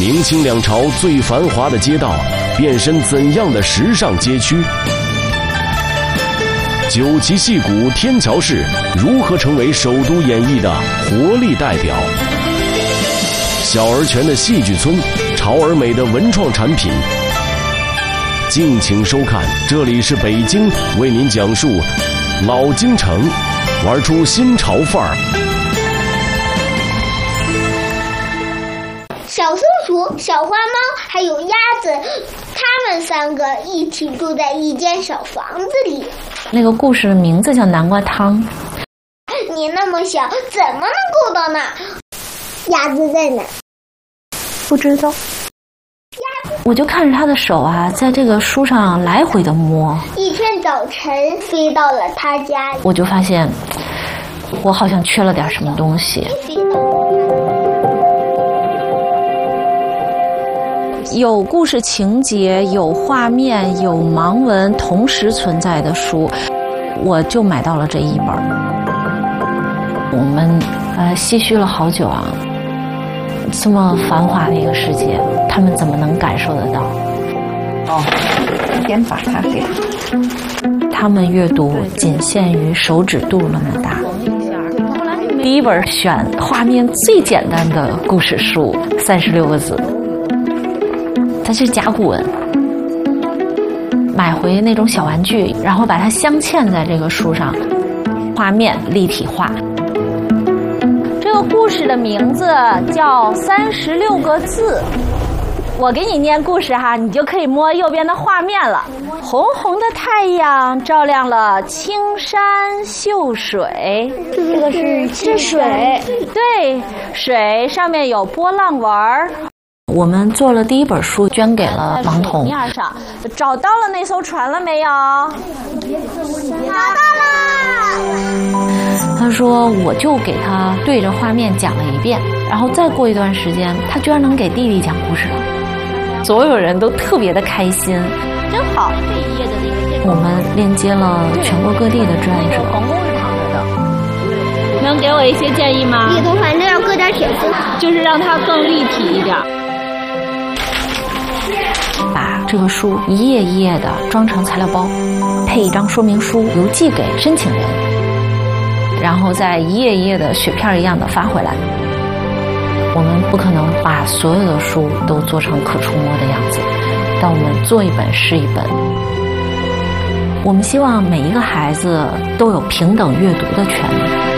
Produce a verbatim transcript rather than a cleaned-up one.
明清两朝最繁华的街道变身怎样的时尚街区？九旗戏骨天桥市如何成为首都演艺的活力代表？小而全的戏剧村，潮而美的文创产品。敬请收看，这里是北京，为您讲述老京城，玩出新潮范儿。 小松鼠、小花猫还有鸭子，它们三个一起住在一间小房子里。 那个故事的名字叫南瓜汤。 你那么小，怎么能够到那？鸭子在哪？ 不知道。我就看着他的手啊，在这个书上来回的摸。 一天早晨，飞到了他家， 我就发现，我好像缺了点什么东西。有故事情节、有画面、有盲文同时存在的书，我就买到了这一本。我们呃唏嘘了好久啊，这么繁华的一个世界，他们怎么能感受得到？ 哦，先把它给他们阅读仅限于手指肚那么大。第一本选画面最简单的故事书，三十六个字。它是甲骨文，买回那种小玩具，然后把它镶嵌在这个书上，画面立体化。这个故事的名字叫三十六个字。我给你念故事哈，你就可以摸右边的画面了。红红的太阳照亮了青山秀水， 这个是是水， 对，水上面有波浪纹儿。我们做了第一本书，捐给了王彤。面上找到了那艘船了没有？ 找到了。 他说，我就给他对着画面讲了一遍，然后再过一段时间，他居然能给弟弟讲故事了。所有人都特别的开心，真好。这一页的那个建筑，我们链接了全国各地的志愿者。皇宫是躺着的，能给我一些建议吗？ 里头反正要搁点铁丝， 就是让它更立体一点。把这个书一页一页的装成材料包，配一张说明书，邮寄给申请人，然后再一页一页的雪片一样的发回来。我们不可能把所有的书都做成可触摸的样子，但我们做一本是一本。我们希望每一个孩子都有平等阅读的权利。